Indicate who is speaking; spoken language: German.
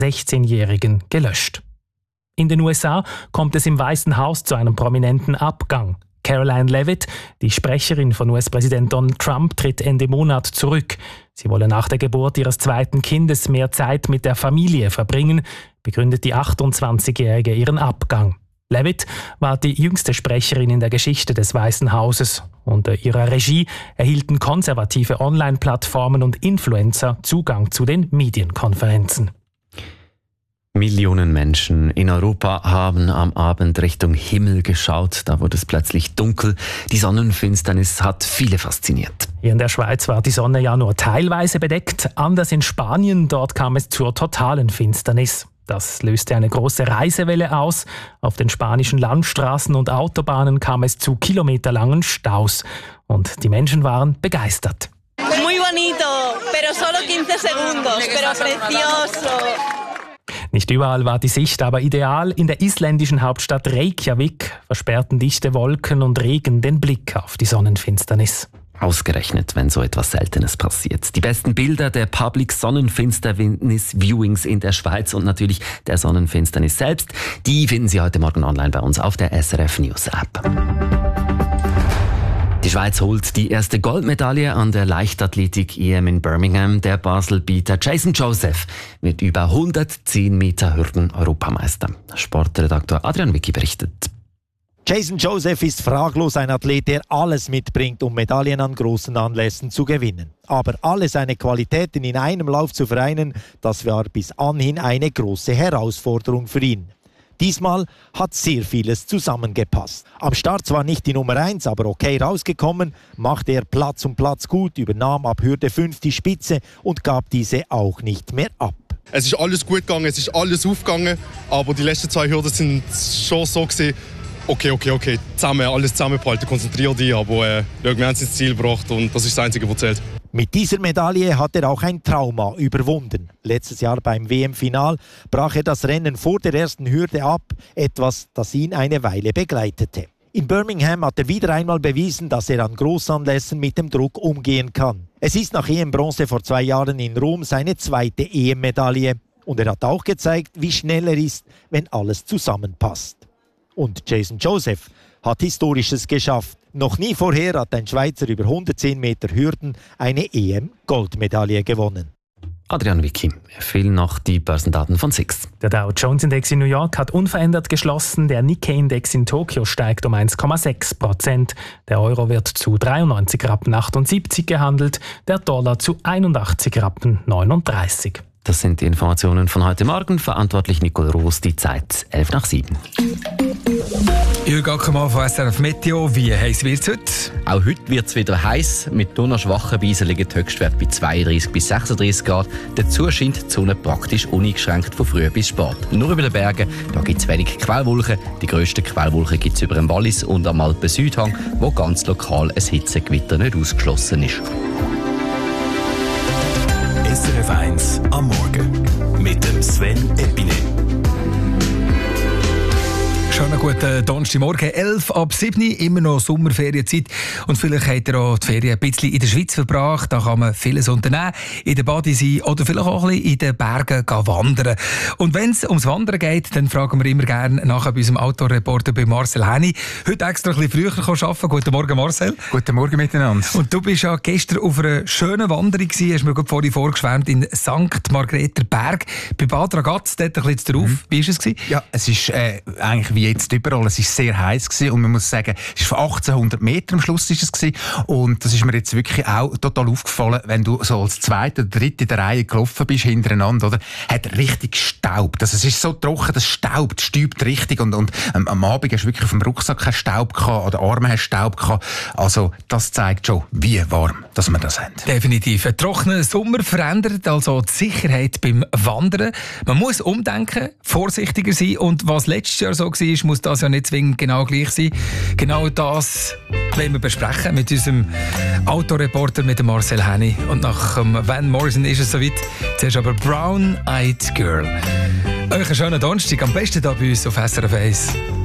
Speaker 1: 16-Jährigen gelöscht. In den USA kommt es im Weißen Haus zu einem prominenten Abgang. Caroline Leavitt, die Sprecherin von US-Präsident Donald Trump, tritt Ende Monat zurück. Sie wolle nach der Geburt ihres zweiten Kindes mehr Zeit mit der Familie verbringen, begründet die 28-Jährige ihren Abgang. Leavitt war die jüngste Sprecherin in der Geschichte des Weißen Hauses. Unter ihrer Regie erhielten konservative Online-Plattformen und Influencer Zugang zu den Medienkonferenzen.
Speaker 2: Millionen Menschen in Europa haben am Abend Richtung Himmel geschaut. Da wurde es plötzlich dunkel. Die Sonnenfinsternis hat viele fasziniert.
Speaker 1: Hier in der Schweiz war die Sonne ja nur teilweise bedeckt. Anders in Spanien, dort kam es zur totalen Finsternis. Das löste eine große Reisewelle aus. Auf den spanischen Landstraßen und Autobahnen kam es zu kilometerlangen Staus. Und die Menschen waren begeistert.
Speaker 3: Muy bonito, pero solo 15 segundos, pero precioso.
Speaker 1: Nicht überall war die Sicht aber ideal. In der isländischen Hauptstadt Reykjavik versperrten dichte Wolken und Regen den Blick auf die Sonnenfinsternis.
Speaker 2: Ausgerechnet, wenn so etwas Seltenes passiert. Die besten Bilder der Public Sonnenfinsternis-Viewings in der Schweiz und natürlich der Sonnenfinsternis selbst, die finden Sie heute Morgen online bei uns auf der SRF News App. Die Schweiz holt die erste Goldmedaille an der Leichtathletik-EM in Birmingham. Der Baselbieter Jason Joseph wird über 110 Meter Hürden Europameister. Sportredaktor Adrian Wicki berichtet.
Speaker 4: Jason Joseph ist fraglos ein Athlet, der alles mitbringt, um Medaillen an großen Anlässen zu gewinnen. Aber alle seine Qualitäten in einem Lauf zu vereinen, das war bis anhin eine große Herausforderung für ihn. Diesmal hat sehr vieles zusammengepasst. Am Start zwar nicht die Nummer 1, aber okay rausgekommen, machte er Platz um Platz gut, übernahm ab Hürde 5 die Spitze und gab diese auch nicht mehr ab.
Speaker 5: Es ist alles gut gegangen, es ist alles aufgegangen, aber die letzten 2 Hürden sind schon so gewesen, okay, alles zusammengehalten, konzentrier dich, aber wir haben es ins Ziel gebracht und das ist das Einzige, was zählt.
Speaker 4: Mit dieser Medaille hat er auch ein Trauma überwunden. Letztes Jahr beim WM-Final brach er das Rennen vor der ersten Hürde ab, etwas, das ihn eine Weile begleitete. In Birmingham hat er wieder einmal bewiesen, dass er an Großanlässen mit dem Druck umgehen kann. Es ist nach EM-Bronze vor 2 Jahren in Rom seine zweite EM-Medaille. Und er hat auch gezeigt, wie schnell er ist, wenn alles zusammenpasst. Und Jason Joseph hat Historisches geschafft. Noch nie vorher hat ein Schweizer über 110 Meter Hürden eine EM-Goldmedaille gewonnen.
Speaker 2: Adrian Wicki, fehlen noch die Börsendaten von SIX.
Speaker 1: Der Dow Jones Index in New York hat unverändert geschlossen. Der Nikkei Index in Tokio steigt um 1,6%. Der Euro wird zu 93,78 Rappen gehandelt, der Dollar zu 81,39 Rappen.
Speaker 2: Das sind die Informationen von heute Morgen. Verantwortlich Nicole Roos, die Zeit 6:55.
Speaker 6: Jürgen Ackermann von SRF Meteo. Wie heiß wird es heute?
Speaker 7: Auch heute wird es wieder heiß. Mit nur noch schwachen Breisen liegen die Höchstwerte bei 32 bis 36 Grad. Dazu scheint die Sonne praktisch uneingeschränkt von früh bis spät. Nur über den Bergen gibt es wenig Quellwolken. Die grössten Quellwolken gibt es über dem Wallis und am Alpen-Südhang, wo ganz lokal ein Hitzegewitter nicht ausgeschlossen ist.
Speaker 8: SRF 1 am Morgen mit dem Sven Epine.
Speaker 6: Schönen guten Donnerstagmorgen, 6:11, immer noch Sommerferienzeit. Und vielleicht habt ihr auch die Ferien ein bisschen in der Schweiz verbracht. Da kann man vieles unternehmen, in der Bade sein oder vielleicht auch ein bisschen in den Bergen wandern. Und wenn es ums Wandern geht, dann fragen wir immer gerne nachher bei unserem Autoreporter bei Marcel Henny. Heute extra ein bisschen früher arbeiten. Guten Morgen, Marcel.
Speaker 9: Guten Morgen miteinander.
Speaker 6: Und du bist ja gestern auf einer schönen Wanderung gewesen, hast mir gerade vorhin vorgeschwärmt, in St. Margreter Berg. Bei Bad Ragaz, dort ein bisschen drauf. Wie war es gewesen?
Speaker 9: Ja, es ist eigentlich wie jetzt überall. Es war sehr heiß gewesen und man muss sagen, es ist von 1800 Meter am Schluss ist es gewesen. Und das ist mir jetzt wirklich auch total aufgefallen, wenn du so als zweite oder dritte in der Reihe gelaufen bist hintereinander, oder? Hat richtig gestaubt. Also es ist so trocken, das stäubt richtig und am Abend hast du wirklich auf dem Rucksack keinen Staub gehabt, oder Arme hast Staub gehabt. Also das zeigt schon, wie warm, dass wir das haben.
Speaker 6: Definitiv. Ein trockener Sommer verändert also die Sicherheit beim Wandern. Man muss umdenken, vorsichtiger sein und was letztes Jahr so war, muss das ja nicht zwingend genau gleich sein. Genau das wollen wir besprechen mit unserem Autoreporter, mit dem Marcel Henny. Und nach Van Morrison ist es soweit. Zuerst aber Brown Eyed Girl. Euch einen schönen Donnerstag, am besten hier bei uns auf SRF 1.